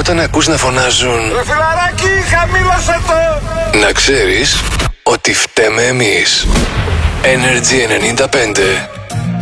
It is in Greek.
όταν ακούς να φωνάζουν Ρε φιλαράκι, χαμήλωσε το! να ξέρεις ότι φταίμε εμείς. Energy 95.